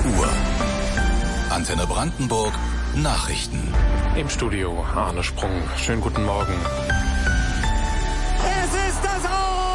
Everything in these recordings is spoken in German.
Uhr. Antenne Brandenburg Nachrichten. Im Studio Arne Sprung. Schönen guten Morgen. Es ist das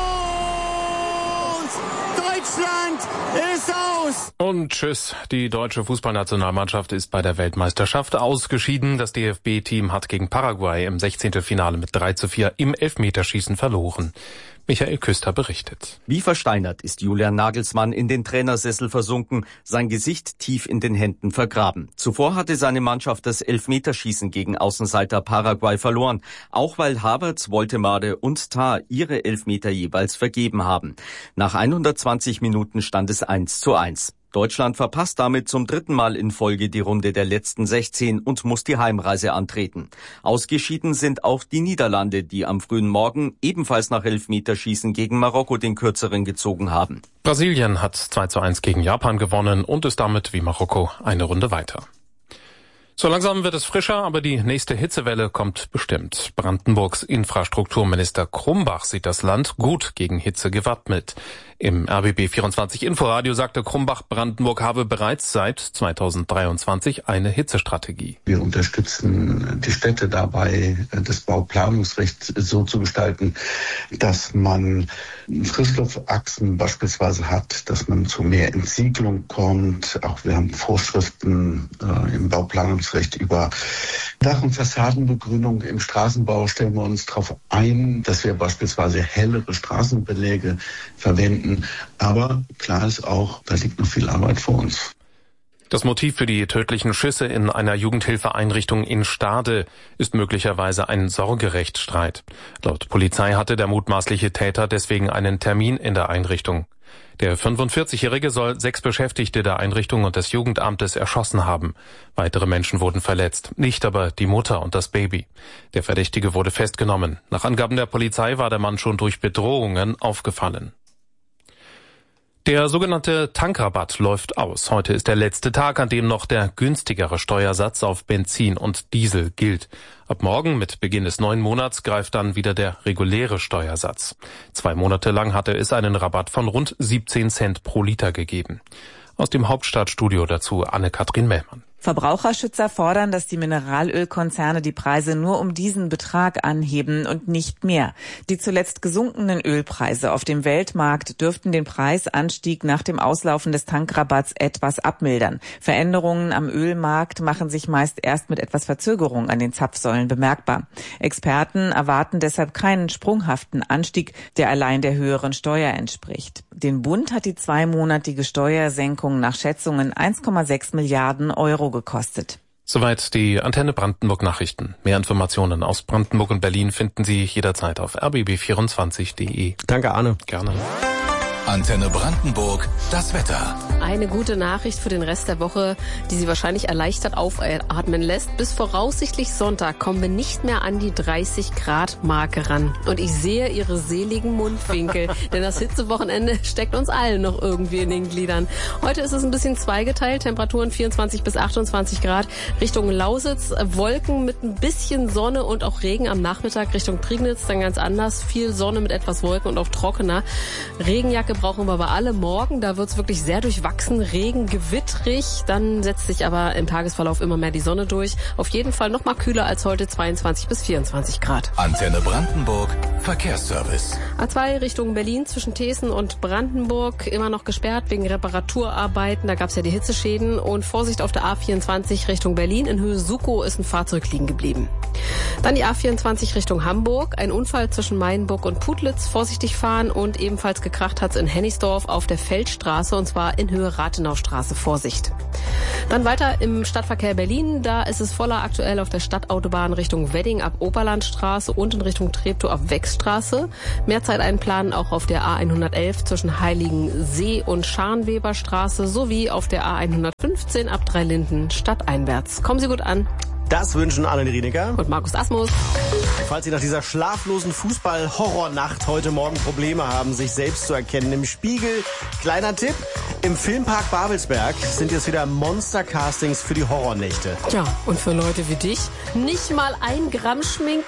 Aus! Deutschland ist aus! Und tschüss. Die deutsche Fußballnationalmannschaft ist bei der Weltmeisterschaft ausgeschieden. Das DFB-Team hat gegen Paraguay im 16. Finale mit 3:4 im Elfmeterschießen verloren. Michael Küster berichtet. Wie versteinert ist Julian Nagelsmann in den Trainersessel versunken, sein Gesicht tief in den Händen vergraben. Zuvor hatte seine Mannschaft das Elfmeterschießen gegen Außenseiter Paraguay verloren, auch weil Havertz, Woltemade und Tah ihre Elfmeter jeweils vergeben haben. Nach 120 Minuten stand es 1:1. Deutschland verpasst damit zum 3. Mal in Folge die Runde der letzten 16 und muss die Heimreise antreten. Ausgeschieden sind auch die Niederlande, die am frühen Morgen ebenfalls nach Elfmeterschießen gegen Marokko den kürzeren gezogen haben. Brasilien hat 2:1 gegen Japan gewonnen und ist damit wie Marokko eine Runde weiter. So langsam wird es frischer, aber die nächste Hitzewelle kommt bestimmt. Brandenburgs Infrastrukturminister Krumbach sieht das Land gut gegen Hitze gewappnet. Im RBB 24 Inforadio sagte Krumbach, Brandenburg habe bereits seit 2023 eine Hitzestrategie. Wir unterstützen die Städte dabei, das Bauplanungsrecht so zu gestalten, dass man Frischluftachsen beispielsweise hat, dass man zu mehr Entsiegelung kommt. Auch wir haben Vorschriften im Bauplanungsrecht über Dach- und Fassadenbegrünung. Im Straßenbau stellen wir uns darauf ein, dass wir beispielsweise hellere Straßenbeläge verwenden. Aber klar ist auch, da liegt noch viel Arbeit vor uns. Das Motiv für die tödlichen Schüsse in einer Jugendhilfeeinrichtung in Stade ist möglicherweise ein Sorgerechtsstreit. Laut Polizei hatte der mutmaßliche Täter deswegen einen Termin in der Einrichtung. Der 45-Jährige soll 6 Beschäftigte der Einrichtung und des Jugendamtes erschossen haben. Weitere Menschen wurden verletzt, nicht aber die Mutter und das Baby. Der Verdächtige wurde festgenommen. Nach Angaben der Polizei war der Mann schon durch Bedrohungen aufgefallen. Der sogenannte Tankrabatt läuft aus. Heute ist der letzte Tag, an dem noch der günstigere Steuersatz auf Benzin und Diesel gilt. Ab morgen, mit Beginn des neuen Monats, greift dann wieder der reguläre Steuersatz. 2 Monate lang hatte es einen Rabatt von rund 17 Cent pro Liter gegeben. Aus dem Hauptstadtstudio dazu Anne-Kathrin Mellmann. Verbraucherschützer fordern, dass die Mineralölkonzerne die Preise nur um diesen Betrag anheben und nicht mehr. Die zuletzt gesunkenen Ölpreise auf dem Weltmarkt dürften den Preisanstieg nach dem Auslaufen des Tankrabatts etwas abmildern. Veränderungen am Ölmarkt machen sich meist erst mit etwas Verzögerung an den Zapfsäulen bemerkbar. Experten erwarten deshalb keinen sprunghaften Anstieg, der allein der höheren Steuer entspricht. Den Bund hat die 2-monatige Steuersenkung nach Schätzungen 1,6 Milliarden Euro gekostet. Soweit die Antenne Brandenburg Nachrichten. Mehr Informationen aus Brandenburg und Berlin finden Sie jederzeit auf rbb24.de. Danke, Arne. Gerne. Antenne Brandenburg, das Wetter. Eine gute Nachricht für den Rest der Woche, die Sie wahrscheinlich erleichtert aufatmen lässt. Bis voraussichtlich Sonntag kommen wir nicht mehr an die 30-Grad-Marke ran. Und ich sehe Ihre seligen Mundwinkel, denn das Hitzewochenende steckt uns allen noch irgendwie in den Gliedern. Heute ist es ein bisschen zweigeteilt, Temperaturen 24 bis 28 Grad Richtung Lausitz, Wolken mit ein bisschen Sonne und auch Regen am Nachmittag Richtung Prignitz, dann ganz anders, viel Sonne mit etwas Wolken und auch trockener. Regenjacke brauchen wir aber alle morgen, da wird's wirklich sehr durchwachsen, Regen, gewittrig, dann setzt sich aber im Tagesverlauf immer mehr die Sonne durch. Auf jeden Fall noch mal kühler als heute, 22 bis 24 Grad. Antenne Brandenburg, Verkehrsservice. A2 Richtung Berlin zwischen Thesen und Brandenburg immer noch gesperrt wegen Reparaturarbeiten, da gab's ja die Hitzeschäden und Vorsicht auf der A24 Richtung Berlin, in Höhe Sukow ist ein Fahrzeug liegen geblieben. Dann die A24 Richtung Hamburg, ein Unfall zwischen Mayenburg und Putlitz, vorsichtig fahren und ebenfalls gekracht hat's in Hennigsdorf auf der Feldstraße und zwar in Höhe Rathenaustraße, Vorsicht. Dann weiter im Stadtverkehr Berlin, da ist es voller aktuell auf der Stadtautobahn Richtung Wedding ab Oberlandstraße und in Richtung Treptow ab Wechstraße. Mehr Zeit einplanen auch auf der A111 zwischen Heiligensee und Scharnweberstraße sowie auf der A115 ab Dreilinden stadteinwärts. Kommen Sie gut an. Das wünschen Anne Rienecker Und Markus Asmus. Falls Sie nach dieser schlaflosen Fußball-Horrornacht heute Morgen Probleme haben, sich selbst zu erkennen im Spiegel, kleiner Tipp, im Filmpark Babelsberg sind jetzt wieder Monster-Castings für die Horrornächte. Ja, und für Leute wie dich, nicht mal 1 Gramm Schminke